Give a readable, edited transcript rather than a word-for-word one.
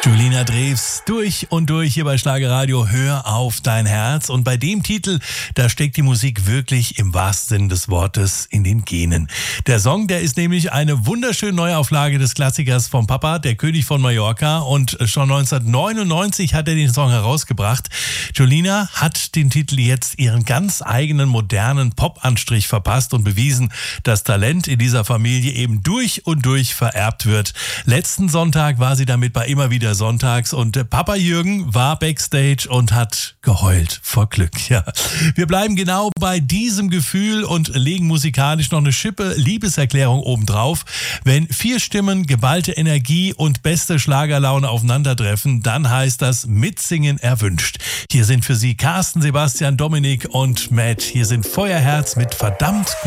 Julina Drews, durch und durch hier bei Schlagerradio, hör auf dein Herz. Und bei dem Titel, da steckt die Musik wirklich im wahrsten Sinne des Wortes in den Genen. Der Song, der ist nämlich eine wunderschöne Neuauflage des Klassikers vom Papa, der König von Mallorca. Und schon 1999 hat er den Song herausgebracht. Julina hat den Titel jetzt ihren ganz eigenen modernen Pop-Anstrich verpasst und bewiesen, dass Talent in dieser Familie eben durch und durch vererbt wird. Letzten Sonntag war sie damit bei Immer wieder Sonntags und Papa Jürgen war backstage und hat geheult vor Glück. Ja, wir bleiben genau bei diesem Gefühl und legen musikalisch noch eine Schippe Liebeserklärung obendrauf. Wenn 4 Stimmen, geballte Energie und beste Schlagerlaune aufeinandertreffen, dann heißt das Mitsingen erwünscht. Hier sind für Sie Carsten, Sebastian, Dominik und Matt. Hier sind Feuerherz mit verdammt